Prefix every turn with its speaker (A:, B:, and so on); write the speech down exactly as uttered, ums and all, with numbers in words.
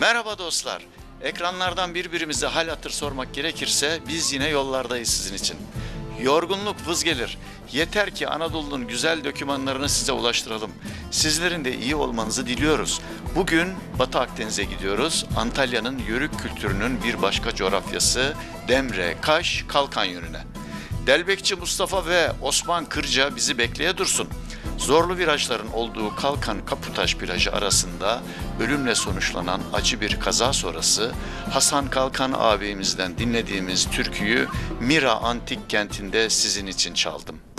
A: Merhaba dostlar. Ekranlardan birbirimize hal hatır sormak gerekirse biz yine yollardayız sizin için. Yorgunluk vız gelir. Yeter ki Anadolu'nun güzel dokümanlarını size ulaştıralım. Sizlerin de iyi olmanızı diliyoruz. Bugün Batı Akdeniz'e gidiyoruz. Antalya'nın yörük kültürünün bir başka coğrafyası Demre, Kaş, Kalkan yönüne. Delbekçi Mustafa ve Osman Kırca bizi bekleye dursun. Zorlu virajların olduğu Kalkan Kaputaş plajı arasında ölümle sonuçlanan acı bir kaza sonrası Hasan Kalkan ağabeyimizden dinlediğimiz türküyü Mira Antik Kenti'nde sizin için çaldım.